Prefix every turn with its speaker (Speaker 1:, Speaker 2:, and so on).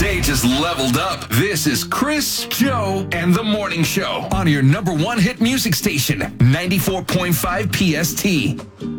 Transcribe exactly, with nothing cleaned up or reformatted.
Speaker 1: stage is leveled up. This is Chris, Joe, and the Morning Show on your number one hit music station, ninety-four point five P S T.